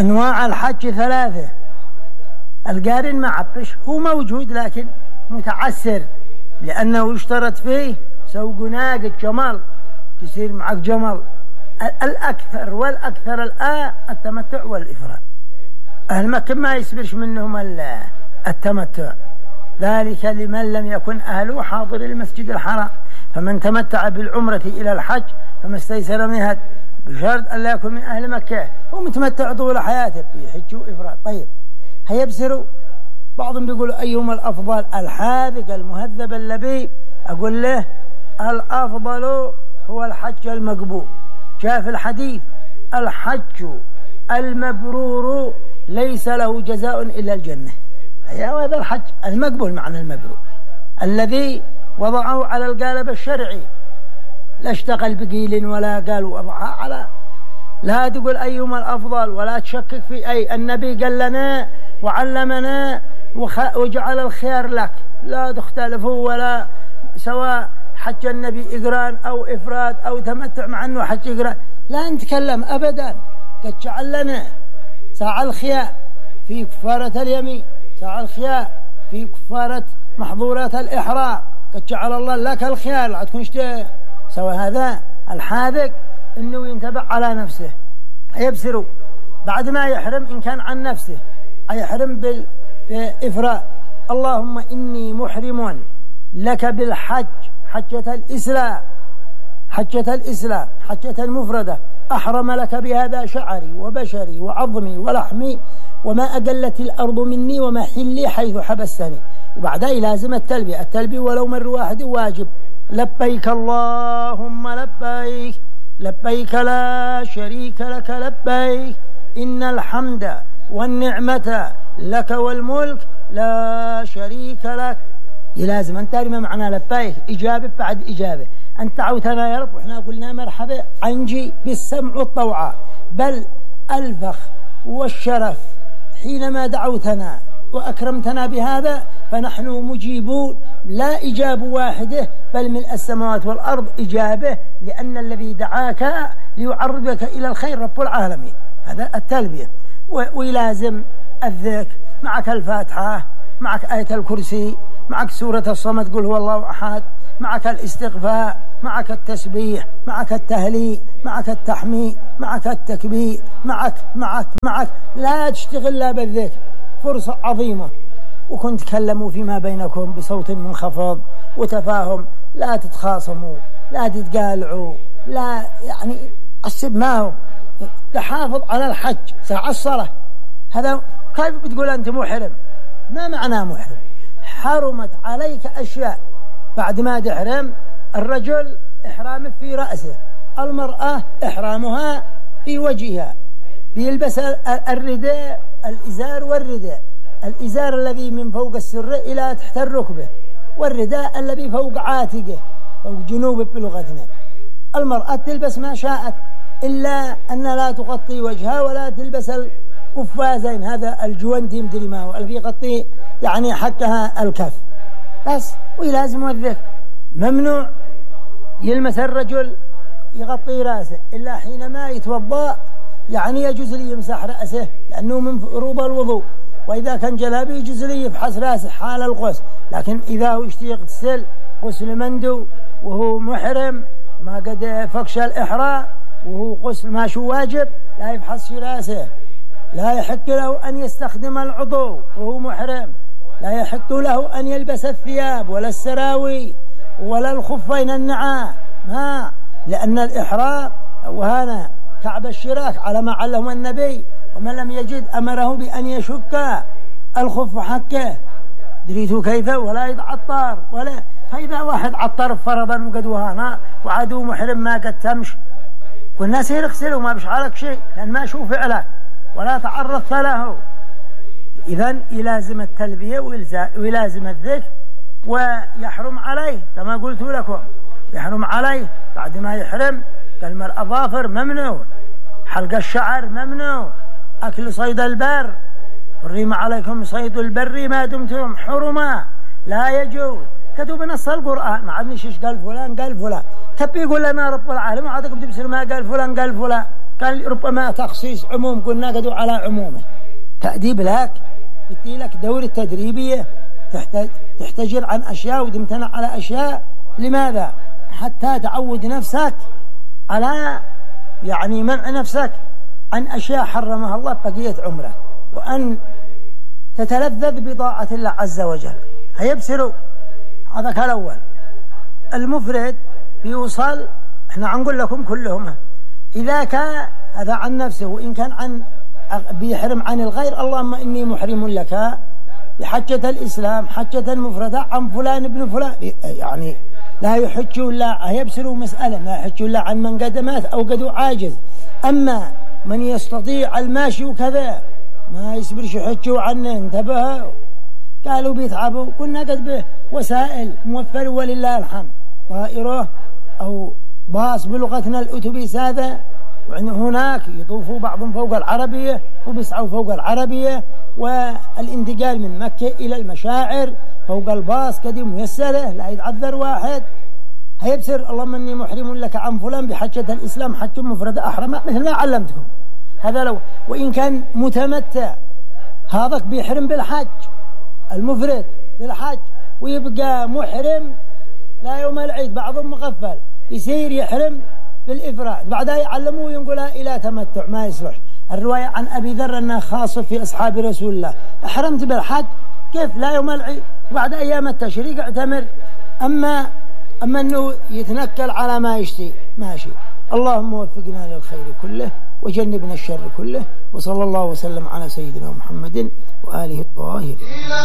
أنواع الحج ثلاثة. القارن ما عبش، هو موجود لكن متعسر، لأنه يشترط فيه سوق ناقة جمل، تصير معك جمل. الأكثر والأكثر الآن التمتع والإفراد. أهل مكة ما يسبرش منهم التمتع، ذلك لمن لم يكن أهله حاضر المسجد الحرام. فمن تمتع بالعمرة إلى الحج فما استيسر من هدي، بشرط أن لا يكون من أهل مكة ومتمتع طول حياته بحج وإفراد. طيب هيبصروا بعضهم بيقولوا أيهما الأفضل، الحاذق المهذب اللبيب؟ أقول له الأفضل هو الحج المقبول. جاء في الحديث الحج المبرور ليس له جزاء إلا الجنة. هذا الحج المقبول، معنى المبرور الذي وضعه على القالب الشرعي، لا اشتغل بقيل ولا قال وضعها على، لا تقول أيهما الأفضل ولا تشكك في أي. النبي قال لنا وعلمنا وجعل الخيار لك، لا تختلفوا ولا سواء حج النبي إقران أو إفراد أو تمتع، مع أنه حج إقران لا نتكلم أبدا. قد جعل لنا ساعة الخيار في كفارة اليمين، ساعة الخيار في كفارة محظورات الإحرام، قد جعل الله لك الخيار لا تكونش سواء. هذا الحاذق إنه ينتبه على نفسه. يبصروا بعد ما يحرم إن كان عن نفسه يحرم بالإفراء، اللهم إني محرم لك بالحج حجة الإسلام، حجة الإسلام، حجة المفردة، أحرم لك بهذا شعري وبشري وعظمي ولحمي وما أقلت الأرض مني وما حلي حيث حبستني. وبعدها لازم التلبية ولو مرة واحدة واجب. لبيك اللهم لبيك، لبيك لا شريك لك لبيك، إن الحمد والنعمة لك والملك لا شريك لك. لازم أنت ما معنى لبيك؟ إجابة بعد إجابة. أنت دعوتنا يا رب وإحنا قلنا مرحبا، عنجي بالسمع والطوعة، بل الفخ والشرف حينما دعوتنا وأكرمتنا بهذا فنحن مجيبون، لا إجابة واحدة بل ملء السماوات والأرض إجابة، لأن الذي دعاك ليعرضك إلى الخير رب العالمين. هذا التلبية. ويلازم الذكر، معك الفاتحة، معك آية الكرسي، معك سورة الصمد قل هو الله أحد، معك الاستغفار، معك التسبيح، معك التهليل، معك التحميد، معك التكبير، معك لا تشتغل لا بالذكر. فرصة عظيمة. وكنت تكلموا فيما بينكم بصوت منخفض وتفاهم، لا تتخاصموا، لا تتقالعوا، لا يعني السب ما هو تحافظ على الحج. ساعة الصلاة هذا كيف بتقول أنت محرم؟ ما معناه محرم؟ حرمت عليك أشياء بعد ما تحرم. الرجل إحرامه في رأسه، المرأة إحرامها في وجهها، بيلبس الرداء، الإزار والرداء، الإزار الذي من فوق السرة إلى تحت الركبة، والرداء الذي فوق عاتقه، فوق جنوبه بلغتنا. المرأة تلبس ما شاءت إلا أن لا تغطي وجهها ولا تلبس القفازين، هذا الجوانتي مدري ما هو الذي يغطي يعني حقها الكف بس. ويلازم الذكر، ممنوع يلمس الرجل يغطي رأسه إلا حينما يتوضأ، يعني يجوز لي يمسح رأسه لأنه من فروض الوضوء، وإذا كان جلابي يجوز لي يفحص رأسه حال الغسل. لكن إذا هو يشتي يغتسل غسل مندو وهو محرم ما قد فكش الإحرام وهو غسل ما شو واجب، لا يفحص رأسه، لا يحق له أن يستخدم العضو وهو محرم، لا يحق له أن يلبس الثياب ولا السراوي ولا الخفين النعام، ما لأن الإحرام وهنا كعب الشراك على ما علم النبي، ومن لم يجد أمره بأن يشك الخف حقه دريته كيف ولا يتعطر ولا. فإذا واحد عطر فرضا وقد وهانا وعدو محرم ما قد تمش والناس يغسلوا ما بشعرك شيء لأن ما شوف فعله ولا تعرضت له. إذن يلازم التلبية ويلازم الذكر، ويحرم عليه كما قلت لكم، يحرم عليه بعد ما يحرم قلم الأظافر ممنوع، حلق الشعر ممنوع، أكل صيد البر، حرم عليكم صيد البر ما دمتم حرما، لا يجوز. كتب نص القرآن ما عدني شيش قال فلان قال فلان، كبي يقول لنا رب العالمين وعادكم تبصر ما قال فلان قال فلان، قال ربما تخصيص عموم، قلنا قدوا على عمومه. تأديب لك، بدي لك دورة تدريبية تحتجر عن أشياء وتمتنع على أشياء. لماذا؟ حتى تعود نفسك على يعني منع نفسك عن أشياء حرمها الله بقية عمرك، وأن تتلذذ بطاعة الله عز وجل. هيبصروا هذا كالأول. المفرد بيوصل، احنا هنقول لكم كلهم، إذا كان هذا عن نفسه وإن كان عن بيحرم عن الغير، اللهم إني محرم لك بحجة الإسلام حجة مفردة عن فلان ابن فلان، يعني لا يحج إلا، هيبصروا مسألة لا يحج إلا عن من قد مات أو قد عاجز. أما من يستطيع الماشي وكذا ما يصبرش يحجوا عنه، انتبهوا. قالوا بيتعبوا، كنا قد به وسائل موفرة ولله الحمد، طائرة أو باص بلغتنا الأتوبيس هذا، وهناك يطوفوا بعضهم فوق العربية وبيسعوا فوق العربية، والانتقال من مكة إلى المشاعر فوق الباص كدي ميسرة، لا يتعذر واحد. هيبصر اللهم إني محرم لك عن فلان بحجة الإسلام حج مفردة أحرم، مثل ما علمتكم. هذا لو وإن كان متمتع، هذاك بيحرم بالحج، المفرد بالحج، ويبقى محرم لا يوم العيد، بعضهم مغفل يصير يحرم بالإفراد، بعدها يعلموه وينقلها إلى تمتع، ما يصلح. الرواية عن أبي ذر أنه خاصة في أصحاب رسول الله، أحرمت بالحج كيف لا يوم العيد وبعد أيام التشريق اعتمر. أما أنه يتنكل على ما يشتي ماشي. اللهم وفقنا للخير كله وجنبنا الشر كله، وصلى الله وسلم على سيدنا محمد وآله الطاهرين.